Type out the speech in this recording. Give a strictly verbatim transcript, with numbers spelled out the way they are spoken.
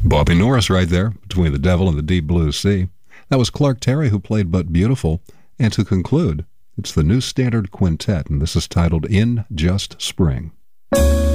Bobby Norris right there, Between the Devil and the Deep Blue Sea. That was Clark Terry who played But Beautiful. And to conclude, it's the New Standard Quintet, and this is titled In Just Spring.